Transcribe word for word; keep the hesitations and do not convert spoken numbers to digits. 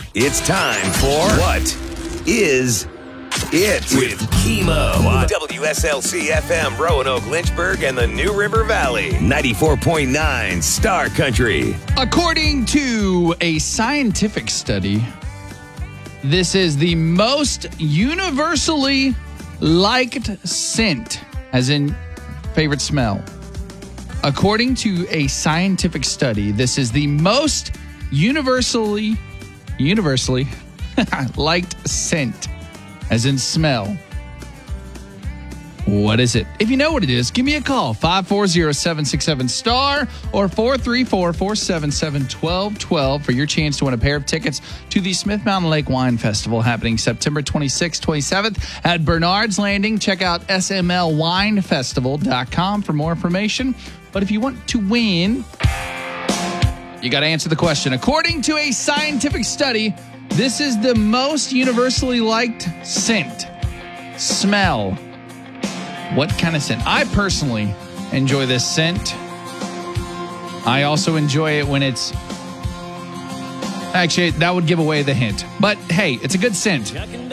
It's time for What Is It? With Chemo on W S L C F M, Roanoke, Lynchburg, and the New River Valley. ninety-four point nine Star Country. According to a scientific study, this is the most universally liked scent, as in favorite smell. According to a scientific study, this is the most universally, universally liked scent, as in smell. What is it? If you know what it is, give me a call, five four zero, seven six seven, STAR or four three four, four seven seven, one two one two for your chance to win a pair of tickets to the Smith Mountain Lake Wine Festival happening September twenty-sixth, twenty-seventh at Bernard's Landing. Check out S M L wine festival dot com for more information. But if you want to win, you got to answer the question. According to a scientific study, this is the most universally liked scent. Smell. What kind of scent? I personally enjoy this scent. I also enjoy it when it's... Actually, that would give away the hint. But hey, it's a good scent.